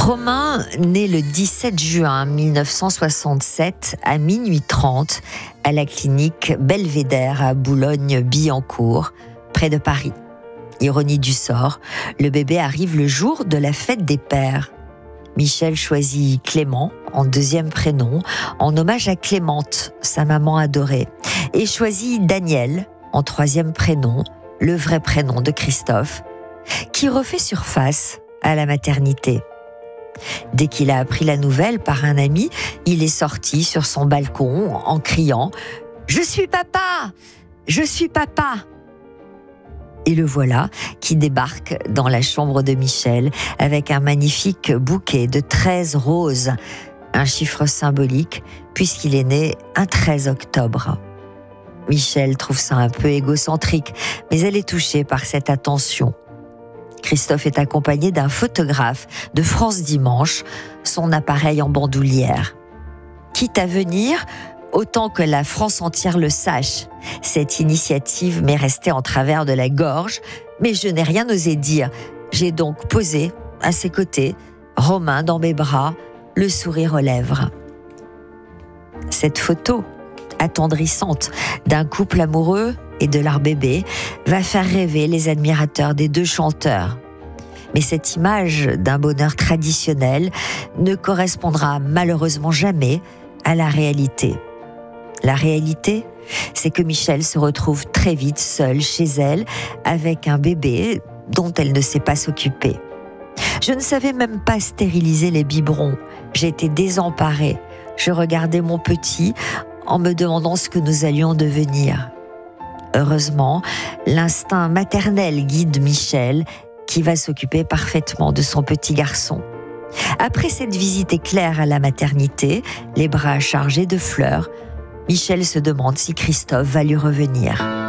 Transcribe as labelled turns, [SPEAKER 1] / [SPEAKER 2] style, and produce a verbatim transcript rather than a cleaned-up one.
[SPEAKER 1] Romain naît le dix-sept juin mille neuf cent soixante-sept à minuit trente à la clinique Belvédère à Boulogne-Billancourt, près de Paris. Ironie du sort, le bébé arrive le jour de la fête des pères. Michel choisit Clément en deuxième prénom, en hommage à Clémente, sa maman adorée, et choisit Daniel en troisième prénom, le vrai prénom de Christophe, qui refait surface à la maternité. Dès qu'il a appris la nouvelle par un ami, il est sorti sur son balcon en criant « Je suis papa ! Je suis papa !» Et le voilà qui débarque dans la chambre de Michel avec un magnifique bouquet de treize roses, un chiffre symbolique puisqu'il est né un treize octobre. Michel trouve ça un peu égocentrique, mais elle est touchée par cette attention. Christophe est accompagné d'un photographe de France Dimanche, son appareil en bandoulière. Quitte à venir, autant que la France entière le sache. Cette initiative m'est restée en travers de la gorge, mais je n'ai rien osé dire. J'ai donc posé à ses côtés, Romain dans mes bras, le sourire aux lèvres. Cette photo attendrissante d'un couple amoureux et de leur bébé va faire rêver les admirateurs des deux chanteurs. Mais cette image d'un bonheur traditionnel ne correspondra malheureusement jamais à la réalité. La réalité, c'est que Michel se retrouve très vite seule chez elle avec un bébé dont elle ne sait pas s'occuper. Je ne savais même pas stériliser les biberons. J'étais désemparée. Je regardais mon petit en me demandant ce que nous allions devenir. Heureusement, l'instinct maternel guide Michel, qui va s'occuper parfaitement de son petit garçon. Après cette visite éclair à la maternité, les bras chargés de fleurs, Michel se demande si Christophe va lui revenir.